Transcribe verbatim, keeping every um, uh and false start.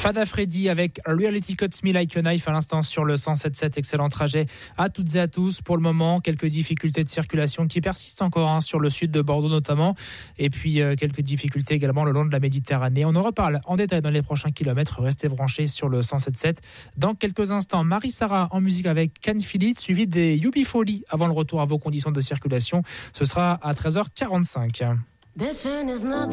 Fada Freddy avec Reality Cuts Me Like a Knife à l'instant sur le cent sept sept. Excellent trajet à toutes et à tous. Pour le moment, quelques difficultés de circulation qui persistent encore hein, sur le sud de Bordeaux notamment. Et puis euh, quelques difficultés également le long de la Méditerranée. On en reparle en détail dans les prochains kilomètres. Restez branchés sur le cent sept sept. Dans quelques instants, Marie-Sara en musique avec Can Feel It, suivi des U B Folly avant le retour à vos conditions de circulation. Ce sera à treize heures quarante-cinq.